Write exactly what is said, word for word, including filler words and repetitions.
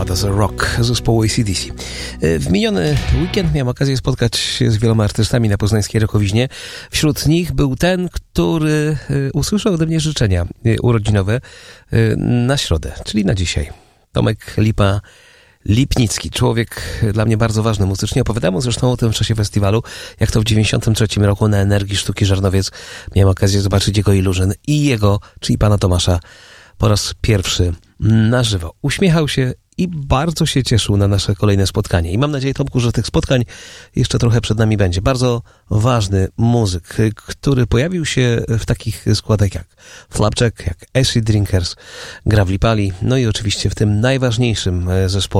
Hard as a Rock zespołu A C D C. W miniony weekend miałem okazję spotkać się z wieloma artystami na poznańskiej Rokowiźnie. Wśród nich był ten, który usłyszał ode mnie życzenia urodzinowe na środę, czyli na dzisiaj. Tomek Lipa Lipnicki, człowiek dla mnie bardzo ważny muzycznie. Opowiadałem zresztą o tym w czasie festiwalu, jak to w dziewięćdziesiątym trzecim roku na Energii Sztuki Żarnowiec miałem okazję zobaczyć jego Illusion i jego, czyli pana Tomasza, po raz pierwszy na żywo. Uśmiechał się i bardzo się cieszył na nasze kolejne spotkanie. I mam nadzieję, Tomku, że tych spotkań jeszcze trochę przed nami będzie. Bardzo ważny muzyk, który pojawił się w takich składach jak Flapjack, jak Acid Drinkers, gra w Lipali, no i oczywiście w tym najważniejszym zespole